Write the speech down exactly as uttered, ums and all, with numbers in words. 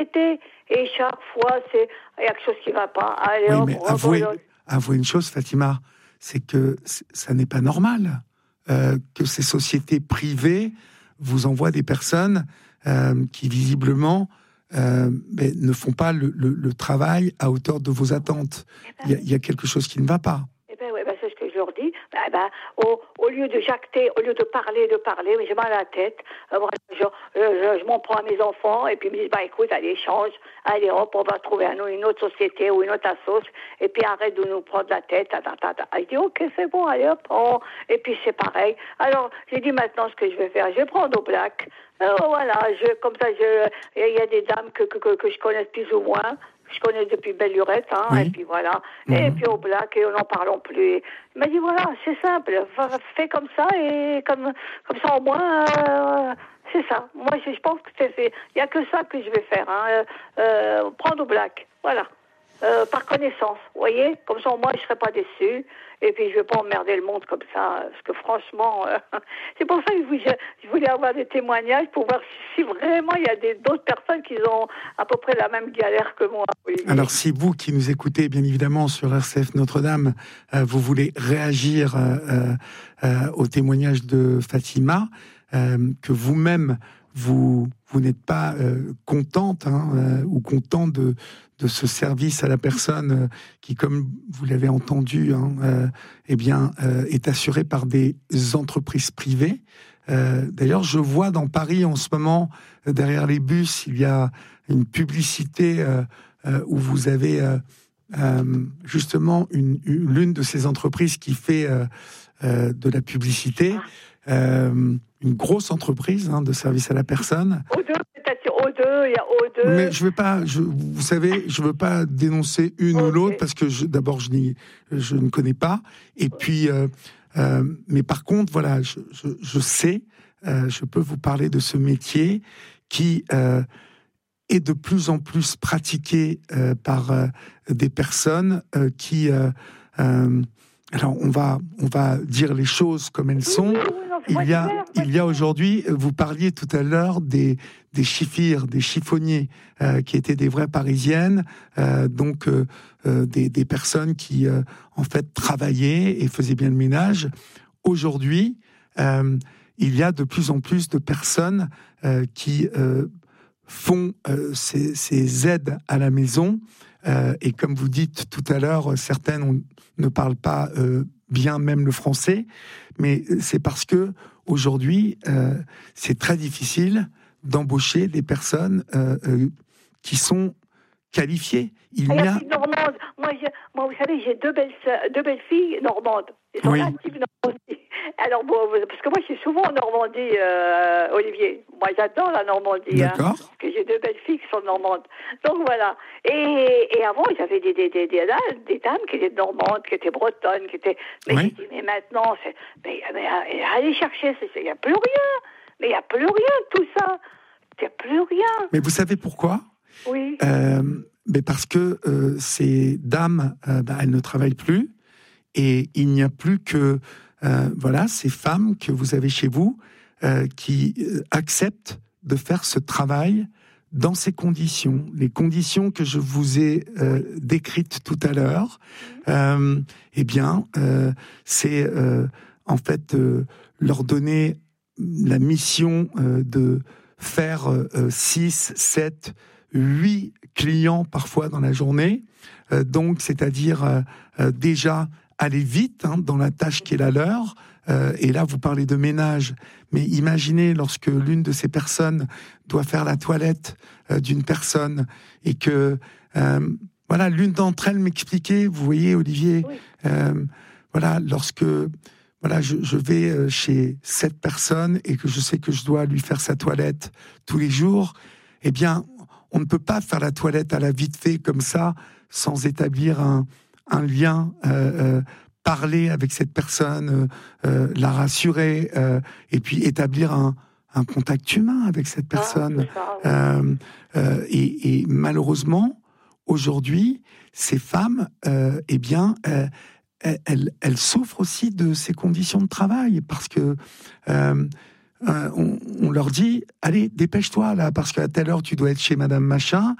société. Et chaque fois, c'est il y a quelque chose qui ne va pas. Allez, oui, hop, mais hop, avouez, hop. avouez une chose, Fatima, c'est que ça n'est pas normal euh, que ces sociétés privées vous envoient des personnes euh, qui, visiblement, euh, mais ne font pas le, le, le travail à hauteur de vos attentes. Eh ben, il, y a, il y a quelque chose qui ne va pas. Eh ben, ouais, ben, c'est ce que je leur dis. Ben, ben, au, au lieu de jacter, au lieu de parler, de parler, mais j'ai mal à la tête. Euh, voilà, je, je, je m'en prends à mes enfants et puis ils me disent, bah écoute, allez, change, allez hop, on va trouver un, une autre société ou une autre assoce et puis arrête de nous prendre la tête. Ta, ta, ta, ta. Je dis, ok, c'est bon, allez hop, on... et puis c'est pareil. Alors, j'ai dit maintenant ce que je vais faire, je vais prendre au black. Euh, voilà, je, comme ça, je, il y a des dames que, que, que, que je connais plus ou moins. Je connais depuis belle lurette, hein, Oui. et puis voilà. Mmh. Et puis au black, et n'en parlons plus. Il m'a dit, voilà, c'est simple, fais comme ça, et comme, comme ça au moins, euh, c'est ça. Moi, je, je pense que c'est fait. Il n'y a que ça que je vais faire, hein, euh, prendre au black, voilà. Euh, par connaissance, vous voyez, comme ça au moins je ne serai pas déçue et puis je ne vais pas emmerder le monde comme ça, parce que franchement, euh, c'est pour ça que je, je voulais avoir des témoignages pour voir si, si vraiment il y a des, d'autres personnes qui ont à peu près la même galère que moi. Oui. Alors si vous qui nous écoutez bien évidemment sur R C F Notre-Dame, euh, vous voulez réagir euh, euh, au témoignage de Fatima, euh, que vous-même vous, vous n'êtes pas euh, contente hein, euh, ou content de, de ce service à la personne euh, qui, comme vous l'avez entendu, hein, euh, eh bien, euh, est assurée par des entreprises privées. Euh, d'ailleurs, je vois dans Paris en ce moment, euh, derrière les bus, il y a une publicité euh, euh, où vous avez euh, euh, justement une, une, l'une de ces entreprises qui fait euh, euh, de la publicité. Euh, une grosse entreprise hein, de service à la personne. O deux, peut-être O deux, il y a O deux. Mais je veux pas, je, vous savez, je veux pas dénoncer une okay. ou l'autre parce que je, d'abord je, n'y, je ne connais pas. Et puis, euh, euh, mais par contre, voilà, je, je, je sais, euh, je peux vous parler de ce métier qui euh, est de plus en plus pratiqué euh, par euh, des personnes euh, qui euh, euh, alors on va on va dire les choses comme elles sont. Il y a il y a aujourd'hui, vous parliez tout à l'heure des des chiffirs, des chiffonniers euh, qui étaient des vraies Parisiennes, euh, donc euh, euh, des des personnes qui euh, en fait travaillaient et faisaient bien le ménage. Aujourd'hui, euh, il y a de plus en plus de personnes euh, qui euh, font euh, ces, ces aides à la maison. Euh, et comme vous dites tout à l'heure, certaines on, ne parlent pas euh, bien même le français, mais c'est parce que aujourd'hui, euh, c'est très difficile d'embaucher des personnes euh, euh, qui sont qualifiées. Il y a... Normande. Moi, moi, vous savez, j'ai deux belles, deux belles filles normandes. Elles sont oui. actives Normandie. Alors, bon, parce que moi, je suis souvent en Normandie, euh, Olivier. Moi, j'adore la Normandie. D'accord. Hein, parce que j'ai deux belles filles qui sont normandes. Donc, voilà. Et, et avant, j'avais des, des, des, des, des dames qui étaient normandes, qui étaient bretonnes, qui étaient... Mais oui. j'ai dit, mais maintenant, c'est... Mais, mais allez chercher, il n'y a plus rien. Mais il n'y a plus rien de tout ça. Il n'y a plus rien. Mais vous savez pourquoi ? Oui. Euh, mais parce que euh, ces dames, euh, bah, elles ne travaillent plus et il n'y a plus que euh, voilà ces femmes que vous avez chez vous euh, qui euh, acceptent de faire ce travail dans ces conditions, les conditions que je vous ai euh, décrites tout à l'heure. Euh, eh bien, euh, c'est euh, en fait euh, leur donner la mission euh, de faire six, sept, huit clients parfois dans la journée, euh, donc c'est-à-dire euh, euh, déjà aller vite hein, dans la tâche qui est la leur, euh, et là vous parlez de ménage, mais imaginez lorsque l'une de ces personnes doit faire la toilette euh, d'une personne, et que, euh, voilà, l'une d'entre elles m'expliquait, vous voyez Olivier, oui. euh, voilà, lorsque... Voilà, je, je vais chez cette personne et que je sais que je dois lui faire sa toilette tous les jours, eh bien, on ne peut pas faire la toilette à la vite fait comme ça, sans établir un, un lien, euh, euh, parler avec cette personne, euh, euh, la rassurer, euh, et puis établir un, un contact humain avec cette personne. Ah, c'est ça, oui. euh, euh, et, et malheureusement, aujourd'hui, ces femmes, euh, eh bien, euh, Elle, elle souffre aussi de ces conditions de travail parce que euh, euh, on, on leur dit, allez, dépêche-toi là, parce qu'à telle heure tu dois être chez Madame Machin.